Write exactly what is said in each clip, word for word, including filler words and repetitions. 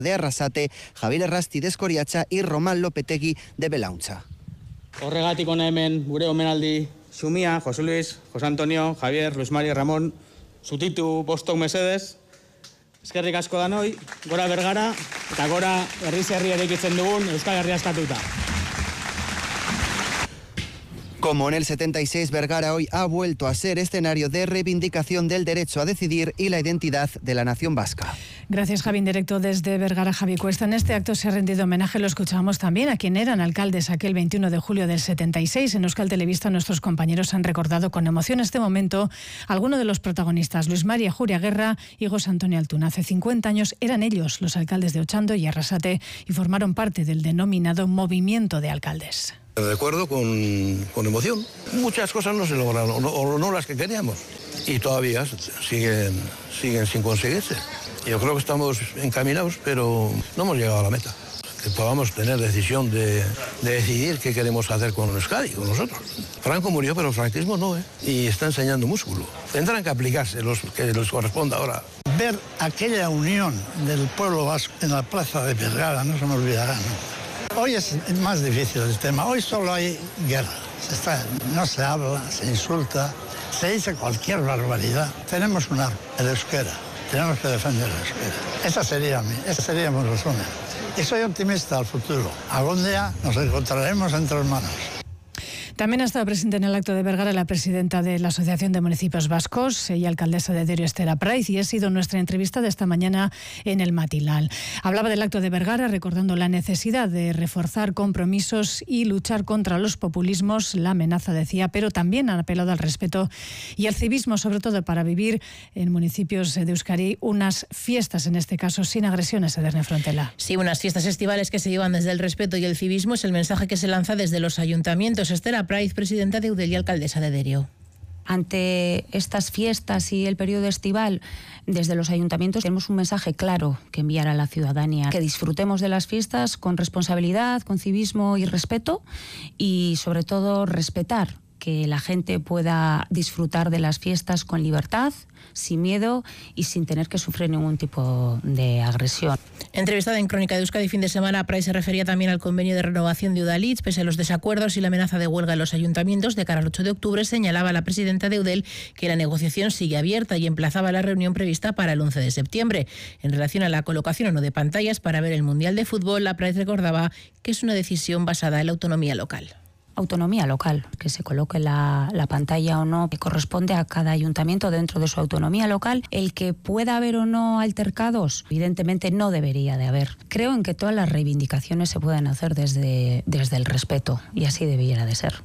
de Arrasate, Javier Errasti de Escoriacha y Román Lopetegui de Belauntza. Horregatik hona hemen gure omenaldi xumia, José Luis, José Antonio, Javier, Luis Mario, Ramón, zutitu bostok mesedez. Eskerrik asko danoi, gora Bergara, eta gora herriz herri eraikitzen dugun Euskal Herria askatuta. Como en el setenta y seis, Vergara hoy ha vuelto a ser escenario de reivindicación del derecho a decidir y la identidad de la nación vasca. Gracias, Javi. En directo desde Vergara, Javi Cuesta. En este acto se ha rendido homenaje, lo escuchábamos también, a quien eran alcaldes aquel veintiuno de julio del setenta y seis. En Euskal Televista nuestros compañeros han recordado con emoción este momento a algunos de los protagonistas, Luis María Juria Guerra y José Antonio Altuna. Hace cincuenta años eran ellos los alcaldes de Ochando y Arrasate y formaron parte del denominado Movimiento de Alcaldes. Recuerdo con, con emoción. Muchas cosas no se lograron, o no, no las que queríamos, y todavía siguen, siguen sin conseguirse. Yo creo que estamos encaminados, pero no hemos llegado a la meta. Que podamos tener decisión de, de decidir qué queremos hacer con Euskadi, con nosotros. Franco murió, pero el franquismo no, ¿eh? Y está enseñando músculo. Tendrán que aplicarse los que les corresponda ahora. Ver aquella unión del pueblo vasco en la plaza de Vergara no se me olvidará, ¿no? Hoy es más difícil el tema, hoy solo hay guerra, se está, no se habla, se insulta, se dice cualquier barbaridad. Tenemos un arma, el euskera, tenemos que defender el euskera. Esa sería mi, ese sería mi resumen. Y soy optimista al futuro, algún día nos encontraremos entre hermanos. También ha estado presente en el acto de Vergara la presidenta de la Asociación de Municipios Vascos y alcaldesa de Derio, Esther Apraiz, y ha sido nuestra entrevista de esta mañana en el matinal. Hablaba del acto de Vergara recordando la necesidad de reforzar compromisos y luchar contra los populismos, la amenaza decía, pero también han apelado al respeto y al civismo, sobre todo para vivir en municipios de Euskadi unas fiestas, en este caso sin agresiones, Ederne Frontela. Sí, unas fiestas estivales que se llevan desde el respeto y el civismo es el mensaje que se lanza desde los ayuntamientos. Esther Apraiz, presidenta de Eudel y alcaldesa de Derio. Ante estas fiestas y el periodo estival, desde los ayuntamientos tenemos un mensaje claro que enviar a la ciudadanía, que disfrutemos de las fiestas con responsabilidad, con civismo y respeto, y sobre todo respetar que la gente pueda disfrutar de las fiestas con libertad, sin miedo y sin tener que sufrir ningún tipo de agresión. Entrevistada en Crónica de Euskadi fin de semana, Apraiz se refería también al convenio de renovación de Udalhitz. Pese a los desacuerdos y la amenaza de huelga en los ayuntamientos de cara al ocho de octubre, señalaba la presidenta de Eudel que la negociación sigue abierta y emplazaba la reunión prevista para el once de septiembre. En relación a la colocación o no de pantallas para ver el Mundial de Fútbol, Apraiz recordaba que es una decisión basada en la autonomía local. Autonomía local, que se coloque la, la pantalla o no, que corresponde a cada ayuntamiento dentro de su autonomía local. El que pueda haber o no altercados, evidentemente no debería de haber. Creo en que todas las reivindicaciones se pueden hacer desde, desde el respeto, y así debiera de ser.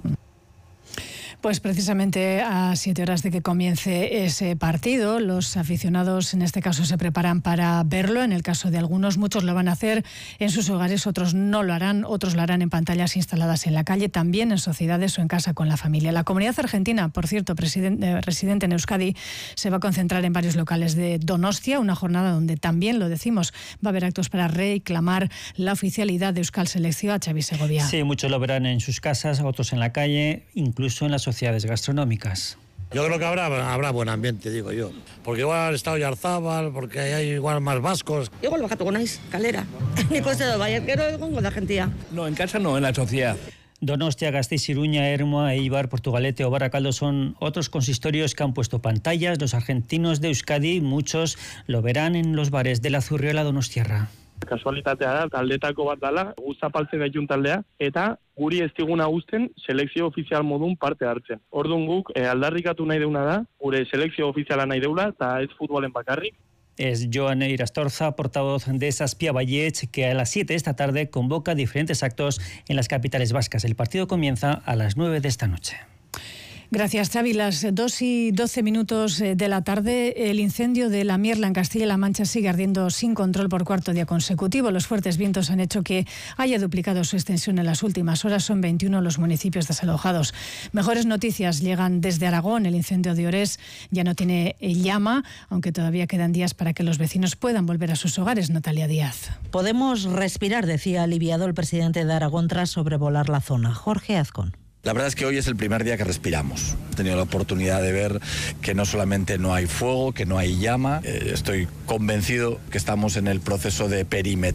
Pues precisamente a siete horas de que comience ese partido, los aficionados en este caso se preparan para verlo. En el caso de algunos, muchos lo van a hacer en sus hogares, otros no lo harán, otros lo harán en pantallas instaladas en la calle, también en sociedades o en casa con la familia. La comunidad argentina, por cierto, presidente, residente en Euskadi, se va a concentrar en varios locales de Donostia, una jornada donde también, lo decimos, va a haber actos para reclamar la oficialidad de Euskal Selección a Xavi Segovia. Sí, muchos lo verán en sus casas, otros en la calle, incluso en las sociedades gastronómicas. Yo creo que habrá, habrá buen ambiente, digo yo. Porque igual está Oyarzábal, porque hay igual más vascos. Igual bakatuko naiz, kalera. Ni pues edo bai, gero egongo da gentia. No, en casa no, en la sociedad. Donostia, Gasteiz, Iruña, Ermua, Eibar, Portugalete o Baracaldo son otros consistorios que han puesto pantallas. Los argentinos de Euskadi, muchos lo verán en los bares de la Zurriola donostiarra. Kasualitatea da, taldetako bat dala, guztapaltzen gaitun taldea, eta guri ez diguna uzten selekzio ofizial modun parte hartzen. Orduan guk eh, aldarrikatu nahi deuna da, gure selekzio ofiziala nahi deula, eta ez futbolen bakarrik. Es Joan Irastorza, portavoz de Saspia Valletx, que a las siete de esta tarde convoca diferentes actos en las capitales vascas. El partido comienza a las nueve de esta noche. Gracias, Xavi. Las dos y doce minutos de la tarde, el incendio de la Mierla en Castilla-La Mancha sigue ardiendo sin control por cuarto día consecutivo. Los fuertes vientos han hecho que haya duplicado su extensión en las últimas horas. Son veintiuno los municipios desalojados. Mejores noticias llegan desde Aragón. El incendio de Orés ya no tiene llama, aunque todavía quedan días para que los vecinos puedan volver a sus hogares. Natalia Díaz. Podemos respirar, decía aliviado el presidente de Aragón tras sobrevolar la zona. Jorge Azcón. La verdad es que hoy es el primer día que respiramos. He tenido la oportunidad de ver que no solamente no hay fuego, que no hay llama. Eh, estoy convencido que estamos en el proceso de perimetral